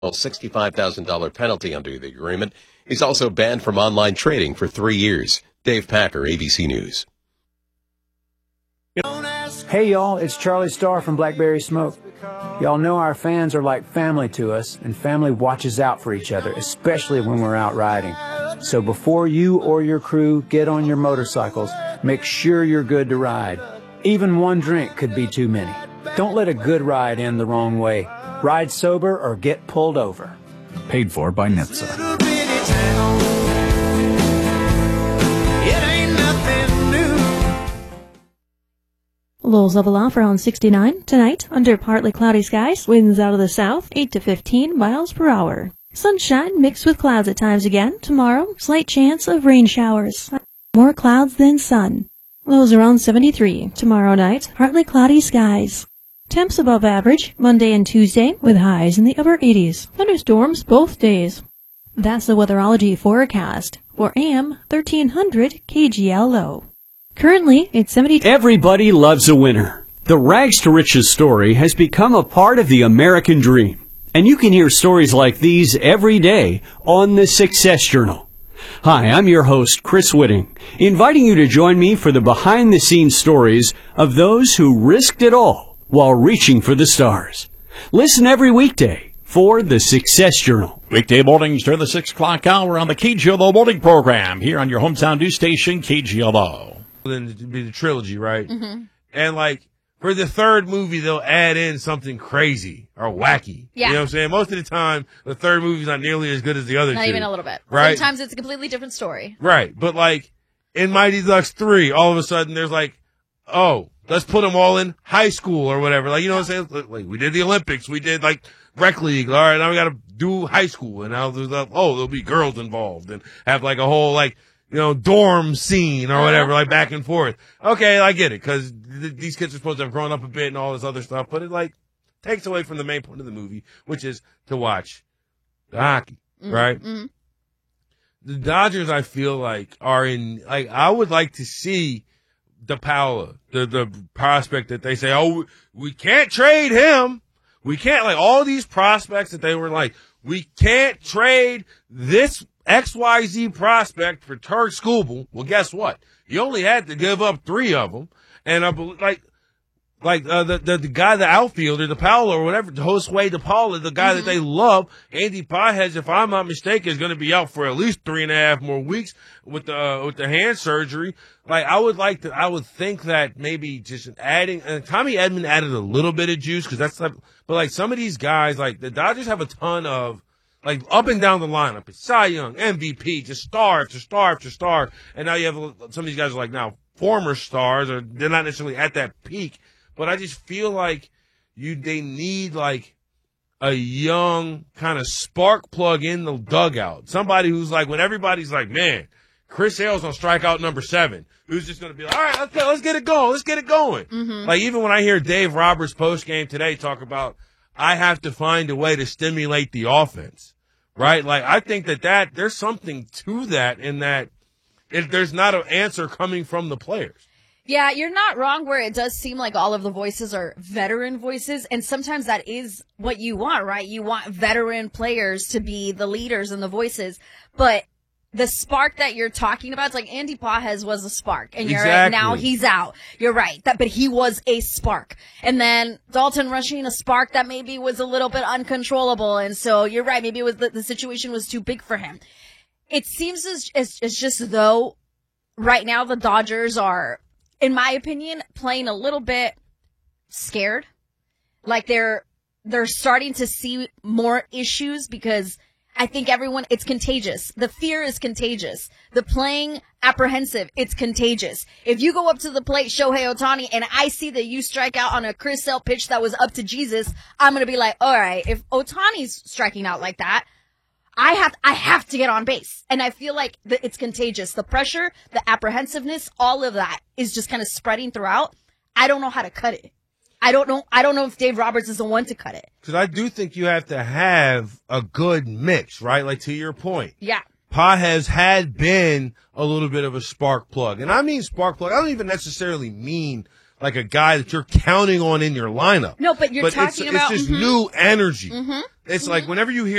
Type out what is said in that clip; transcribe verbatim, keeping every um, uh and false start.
sixty-five thousand dollars penalty under the agreement. He's also banned from online trading for three years. Dave Packer, A B C News. Hey, y'all, it's Charlie Starr from Blackberry Smoke. Y'all know our fans are like family to us, and family watches out for each other, especially when we're out riding. So before you or your crew get on your motorcycles, make sure you're good to ride. Even one drink could be too many. Don't let a good ride end the wrong way. Ride sober or get pulled over. Paid for by N H T S A. Lows level off around sixty-nine. Tonight, under partly cloudy skies, winds out of the south, eight to fifteen miles per hour. Sunshine mixed with clouds at times again. Tomorrow, slight chance of rain showers. More clouds than sun. Lows around seventy-three. Tomorrow night, partly cloudy skies. Temps above average Monday and Tuesday with highs in the upper eighties. Thunderstorms both days. That's the weatherology forecast for A M thirteen hundred K G L O. Currently, it's seventy. Everybody loves a winner. The Rags to Riches story has become a part of the American dream. And you can hear stories like these every day on the Success Journal. Hi, I'm your host, Chris Whitting, inviting you to join me for the behind-the-scenes stories of those who risked it all while reaching for the stars. Listen every weekday for the Success Journal. Weekday mornings during the six o'clock hour on the K G L O morning program here on your hometown news station, K G L O. Then it'd be the trilogy, right? Mm-hmm. And like for the third movie, they'll add in something crazy or wacky. Yeah. You know what I'm saying? Most of the time, the third movie's not nearly as good as the other not two. Not even a little bit. Right? Sometimes it's a completely different story. Right. But like in Mighty Ducks three, all of a sudden there's like, oh, let's put them all in high school or whatever. Like, you know what I'm saying? Like, we did the Olympics. We did like rec league. All right, now we got to do high school. And now there's like, oh, there'll be girls involved and have like a whole like, you know, dorm scene or whatever, like back and forth. Okay, I get it, because th- these kids are supposed to have grown up a bit and all this other stuff, but it like takes away from the main point of the movie, which is to watch the hockey, mm-hmm. right? Mm-hmm. The Dodgers, I feel like, are in, like, I would like to see DePaula, the, the prospect that they say, oh, we can't trade him. We can't, like, all these prospects that they were like, we can't trade this X Y Z prospect for Turk Skubal. Well, guess what? You only had to give up three of them. And I believe, like, like, uh, the, the, the guy, the outfielder, the Paolo or whatever, Josue DePaula, the guy mm-hmm. that they love, Andy Pages, if I'm not mistaken, is going to be out for at least three and a half more weeks with the, uh, with the hand surgery. Like, I would like to, I would think that maybe just adding, and Tommy Edman added a little bit of juice, cause that's like, but like some of these guys, like the Dodgers have a ton of, like, up and down the lineup. It's Cy Young, M V P, just star after star after star. And now you have some of these guys are like now former stars, or they're not necessarily at that peak. But I just feel like you they need, like, a young kind of spark plug in the dugout. Somebody who's like, when everybody's like, man, Chris Sale's on strikeout number seven, who's just going to be like, all right, let's, let's get it going. Let's get it going. Mm-hmm. Like, even when I hear Dave Roberts postgame today talk about, I have to find a way to stimulate the offense, right? Like, I think that, that there's something to that in that if there's not an answer coming from the players. Yeah, you're not wrong where it does seem like all of the voices are veteran voices, and sometimes that is what you want, right? You want veteran players to be the leaders and the voices, but the spark that you're talking about, it's like Andy Pages was a spark, and you're exactly. right, now he's out. You're right, that, but he was a spark. And then Dalton Rushing, a spark that maybe was a little bit uncontrollable, and so you're right, maybe it was the, the situation was too big for him. It seems as it's, it's just though right now the Dodgers are, in my opinion, playing a little bit scared. Like they're they're starting to see more issues because I think everyone, it's contagious. The fear is contagious. The playing apprehensive, it's contagious. If you go up to the plate, Shohei Ohtani, and I see that you strike out on a Chris Sale pitch that was up to Jesus, I'm going to be like, all right, if Ohtani's striking out like that, I have, I have to get on base. And I feel like the, it's contagious. The pressure, the apprehensiveness, all of that is just kind of spreading throughout. I don't know how to cut it. I don't know. I don't know if Dave Roberts is the one to cut it. Because I do think you have to have a good mix, right? Like, to your point. Yeah. Pages had been a little bit of a spark plug. And I mean spark plug. I don't even necessarily mean like a guy that you're counting on in your lineup. No, but you're but talking it's, about it's just mm-hmm. new energy. Mm-hmm. It's like whenever you hear